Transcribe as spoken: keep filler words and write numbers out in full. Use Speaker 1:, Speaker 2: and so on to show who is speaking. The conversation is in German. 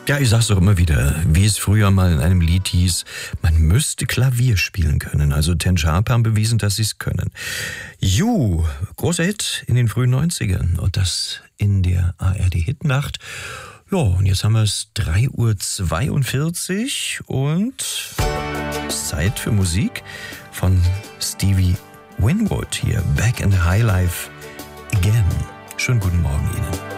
Speaker 1: Ja, ich sag's doch immer wieder, wie es früher mal in einem Lied hieß, man müsste Klavier spielen können. Also Ten Sharp haben bewiesen, dass sie es können. You, großer Hit in den frühen neunzigern und das in der A R D-Hitnacht. Ja, und jetzt haben wir es drei Uhr zweiundvierzig und es ist Zeit für Musik von Stevie Winwood hier. Back in the High Life again. Schönen guten Morgen Ihnen.